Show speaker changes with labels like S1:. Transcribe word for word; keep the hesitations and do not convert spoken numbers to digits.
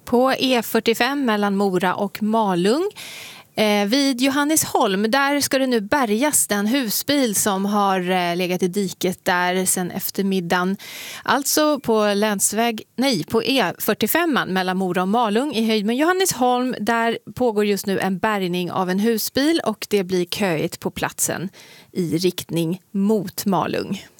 S1: på E fyrtiofem mellan Mora och Malung. Eh, vid Johannesholm, där ska det nu bärgas den husbil som har eh, legat i diket där sedan eftermiddagen. Alltså på länsväg, nej, på E fyrtiofem mellan Mora och Malung i höjd med Johannesholm. Där pågår just nu en bärgning av en husbil och det blir köigt på platsen i riktning mot Malung.